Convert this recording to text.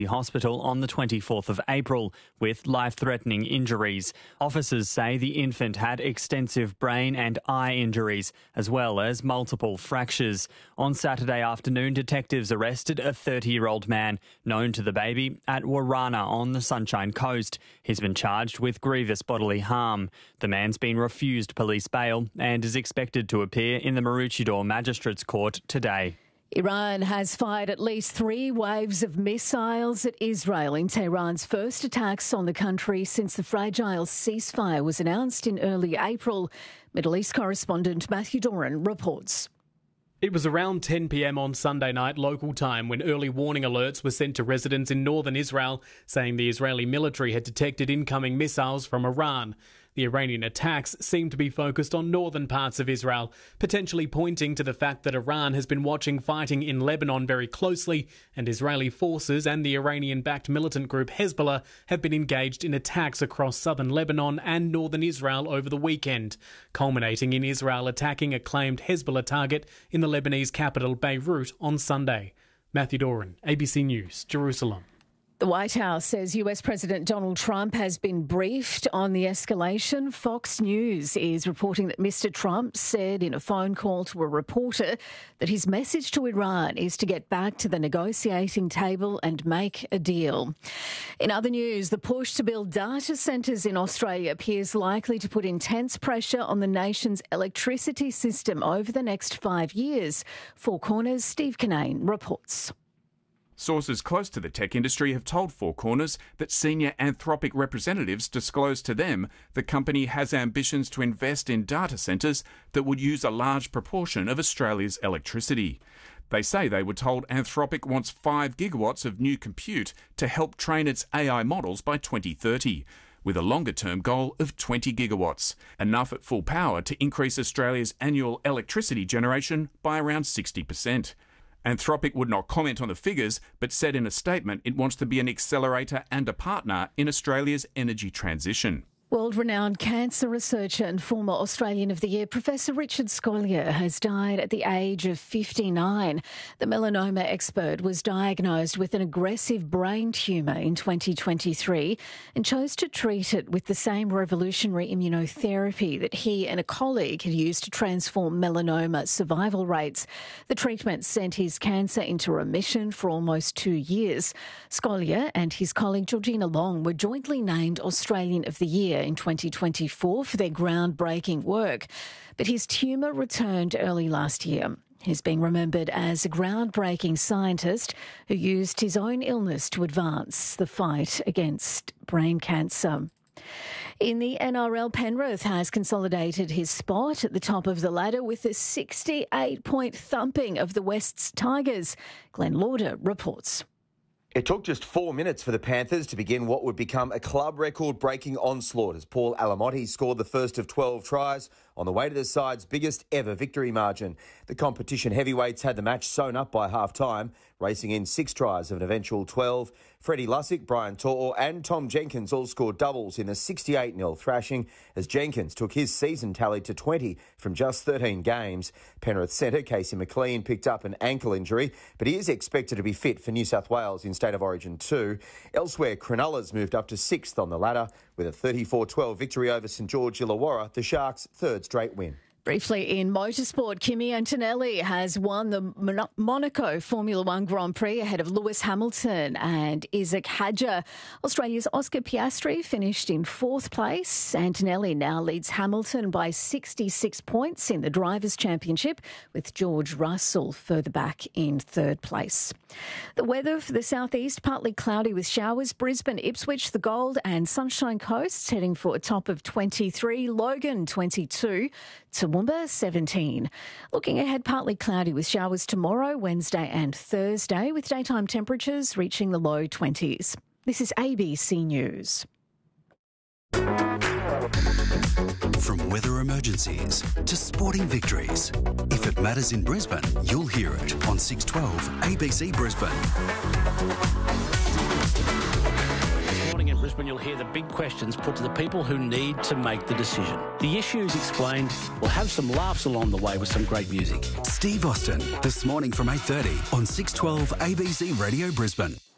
hospital on the 24th of April with life-threatening injuries. Officers say the infant had extensive brain and eye injuries as well as multiple fractures. On Saturday afternoon, detectives arrested a 30-year-old man known to the baby at Warana on the Sunshine Coast. He's been charged with grievous bodily harm. The man's been refused police bail and is expected to appear in the Maroochydore Magistrates Court today. Iran has fired at least 3 waves of missiles at Israel in Tehran's first attacks on the country since the fragile ceasefire was announced in early April. Middle East correspondent Matthew Doran reports. It was around 10 p.m. on Sunday night local time when early warning alerts were sent to residents in northern Israel, saying the Israeli military had detected incoming missiles from Iran. The Iranian attacks seem to be focused on northern parts of Israel, potentially pointing to the fact that Iran has been watching fighting in Lebanon very closely, and Israeli forces and the Iranian-backed militant group Hezbollah have been engaged in attacks across southern Lebanon and northern Israel over the weekend, culminating in Israel attacking a claimed Hezbollah target in the Lebanese capital Beirut on Sunday. Matthew Doran, ABC News, Jerusalem. The White House says US President Donald Trump has been briefed on the escalation. Fox News is reporting that Mr. Trump said in a phone call to a reporter that his message to Iran is to get back to the negotiating table and make a deal. In other news, the push to build data centres in Australia appears likely to put intense pressure on the nation's electricity system over the next 5 years. Four Corners' Steve Kinane reports. Sources close to the tech industry have told Four Corners that senior Anthropic representatives disclosed to them the company has ambitions to invest in data centres that would use a large proportion of Australia's electricity. They say they were told Anthropic wants 5 gigawatts of new compute to help train its AI models by 2030, with a longer-term goal of 20 gigawatts, enough at full power to increase Australia's annual electricity generation by around 60%. Anthropic would not comment on the figures, but said in a statement it wants to be an accelerator and a partner in Australia's energy transition. World-renowned cancer researcher and former Australian of the Year, Professor Richard Scolyer, has died at the age of 59. The melanoma expert was diagnosed with an aggressive brain tumour in 2023 and chose to treat it with the same revolutionary immunotherapy that he and a colleague had used to transform melanoma survival rates. The treatment sent his cancer into remission for almost 2 years. Scolyer and his colleague Georgina Long were jointly named Australian of the Year in 2024 for their groundbreaking work. But his tumour returned early last year. He's being remembered as a groundbreaking scientist who used his own illness to advance the fight against brain cancer. In the NRL, Penrith has consolidated his spot at the top of the ladder with a 68-point thumping of the West's Tigers. Glenn Lauder reports. It took just 4 minutes for the Panthers to begin what would become a club record-breaking onslaught as Paul Alamotti scored the first of 12 tries on the way to the side's biggest ever victory margin. The competition heavyweights had the match sewn up by half-time, racing in 6 tries of an eventual 12. Freddie Lussick, Brian To'o and Tom Jenkins all scored doubles in a 68-0 thrashing as Jenkins took his season tally to 20 from just 13 games. Penrith centre Casey McLean picked up an ankle injury, but he is expected to be fit for New South Wales in State of Origin 2. Elsewhere, Cronulla's moved up to 6th on the ladder with a 34-12 victory over St George Illawarra, the Sharks' 3rd straight win. Briefly in motorsport, Kimi Antonelli has won the Monaco Formula One Grand Prix ahead of Lewis Hamilton and Isaac Hadjar. Australia's Oscar Piastri finished in 4th place. Antonelli now leads Hamilton by 66 points in the Drivers' Championship, with George Russell further back in 3rd place. The weather for the southeast, partly cloudy with showers. Brisbane, Ipswich, the Gold and Sunshine Coasts heading for a top of 23. Logan, 22. Toowoomba, 17. Looking ahead, partly cloudy with showers tomorrow, Wednesday and Thursday, with daytime temperatures reaching the low 20s. This is ABC News. From weather emergencies to sporting victories, if it matters in Brisbane, you'll hear it on 612 ABC Brisbane. In Brisbane, you'll hear the big questions put to the people who need to make the decision. The issues explained. We'll have some laughs along the way with some great music. Steve Austin, this morning from 8:30 on 612 ABC Radio Brisbane.